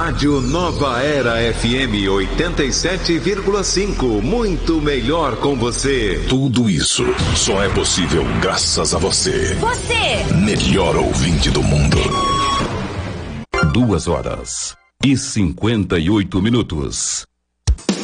Rádio Nova Era FM 87,5. Muito melhor com você. Tudo isso só é possível graças a você. Você! Melhor ouvinte do mundo. 2 horas e 58 minutos.